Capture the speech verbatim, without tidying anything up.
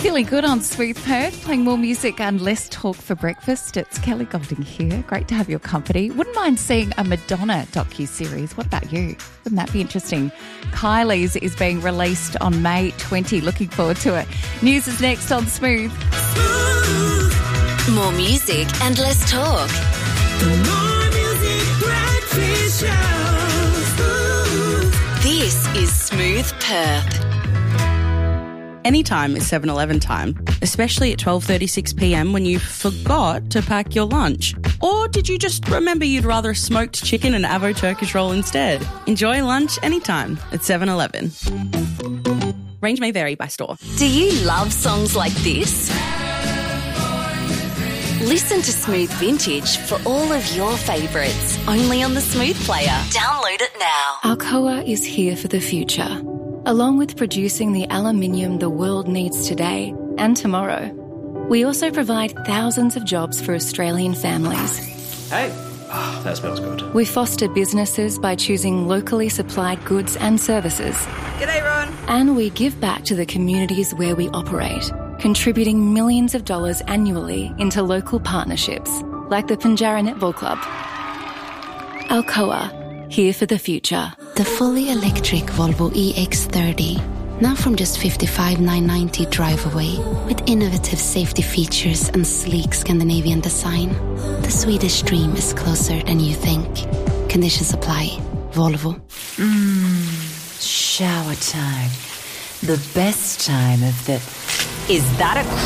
Feeling good on Smooth Perth, playing more music and less talk for breakfast. It's Kelly Golding here. Great to have your company. Wouldn't mind seeing a Madonna docu-series. What about you? Wouldn't that be interesting? Kylie's is being released on May twentieth. Looking forward to it. News is next on Smooth. More music and less talk. More music, breakfast show. This is Smooth Perth. Anytime is seven eleven time, especially at twelve thirty-six p m when you forgot to pack your lunch. Or did you just remember you'd rather a smoked chicken and avo Turkish roll instead? Enjoy lunch anytime at seven eleven. Range may vary by store. Do you love songs like this? Listen to Smooth Vintage for all of your favourites, only on the Smooth Player. Download it now. Alcoa is here for the future. Along with producing the aluminium the world needs today and tomorrow, we also provide thousands of jobs for Australian families. Hey, oh, that smells good. We foster businesses by choosing locally supplied goods and services. G'day, Ron. And we give back to the communities where we operate, contributing millions of dollars annually into local partnerships, like the Pinjarra Netball Club. Alcoa, here for the future. The fully electric Volvo E X thirty, now from just fifty-five thousand nine hundred ninety drive away, with innovative safety features and sleek Scandinavian design. The Swedish dream is closer than you think. Conditions apply. Volvo. Mmm, shower time. The best time of the... Is that a